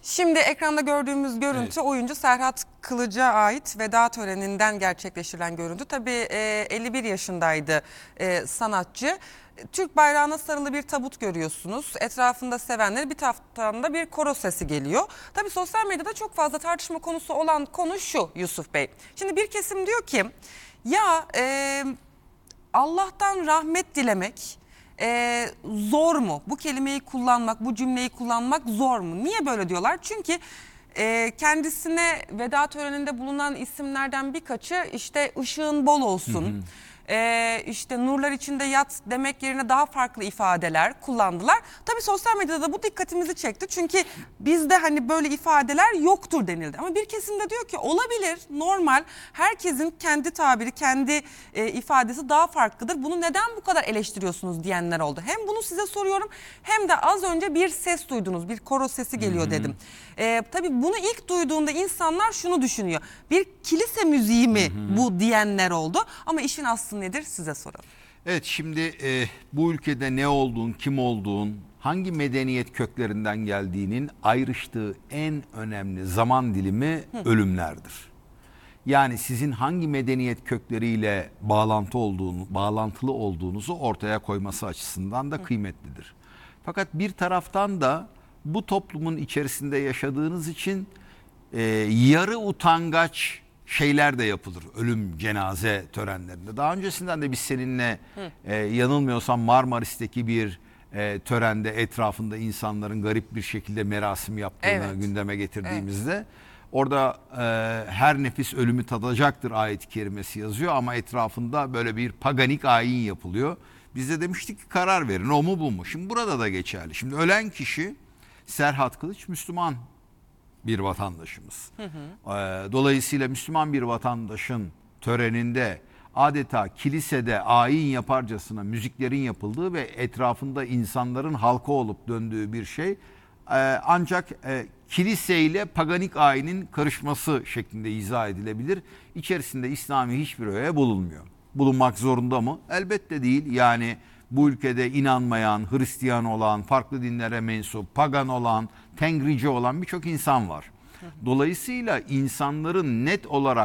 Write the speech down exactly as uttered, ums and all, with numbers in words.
Şimdi ekranda gördüğümüz görüntü evet. oyuncu Serhat Kılıç'a ait veda töreninden gerçekleştirilen görüntü. Tabii e, elli bir yaşındaydı e, sanatçı. Türk bayrağına sarılı bir tabut görüyorsunuz. Etrafında sevenleri, bir taraftan da bir koro sesi geliyor. Tabii sosyal medyada çok fazla tartışma konusu olan konu şu Yusuf Bey. Şimdi bir kesim diyor ki ya e, Allah'tan rahmet dilemek Ee, zor mu? Bu kelimeyi kullanmak, bu cümleyi kullanmak zor mu? Niye böyle diyorlar? Çünkü e, kendisine veda töreninde bulunan isimlerden birkaçı işte ışığın bol olsun, hı hı. E, işte nurlar içinde yat demek yerine daha farklı ifadeler kullandılar. Tabii sosyal medyada da bu dikkatimizi çekti. Çünkü bizde hani böyle ifadeler yoktur denildi. Ama bir kesim de diyor ki olabilir, normal. Herkesin kendi tabiri, kendi e, ifadesi daha farklıdır. Bunu neden bu kadar eleştiriyorsunuz diyenler oldu. Hem bunu size soruyorum hem de az önce bir ses duydunuz. Bir koro sesi geliyor, hı hı. dedim. E, tabii bunu ilk duyduğunda insanlar şunu düşünüyor. Bir kilise müziği mi, hı hı. bu diyenler oldu. Ama işin aslı nedir size soralım. Evet, şimdi e, bu ülkede ne olduğun, kim olduğun, hangi medeniyet köklerinden geldiğinin ayrıştığı en önemli zaman dilimi Hı. ölümlerdir. Yani sizin hangi medeniyet kökleriyle bağlantı olduğunu, bağlantılı olduğunuzu ortaya koyması açısından da Hı. kıymetlidir. Fakat bir taraftan da bu toplumun içerisinde yaşadığınız için e, yarı utangaç şeyler de yapılır ölüm cenaze törenlerinde. Daha öncesinden de biz seninle e, yanılmıyorsam Marmaris'teki bir e, törende etrafında insanların garip bir şekilde merasim yaptığını evet. gündeme getirdiğimizde evet. orada e, her nefis ölümü tadacaktır ayet-i kerimesi yazıyor ama etrafında böyle bir paganik ayin yapılıyor. Biz de demiştik ki karar verin, o mu bu mu? Şimdi burada da geçerli. Şimdi ölen kişi Serhat Kılıç Müslüman bir vatandaşımız. Hı hı. Dolayısıyla Müslüman bir vatandaşın töreninde adeta kilisede ayin yaparcasına müziklerin yapıldığı ve etrafında insanların halka olup döndüğü bir şey ancak kiliseyle paganik ayinin karışması şeklinde izah edilebilir. İçerisinde İslami hiçbir öğe bulunmuyor. Bulunmak zorunda mı? Elbette değil. Yani bu ülkede inanmayan, Hristiyan olan, farklı dinlere mensup, pagan olan, tengrici olan birçok insan var. Dolayısıyla insanların net olarak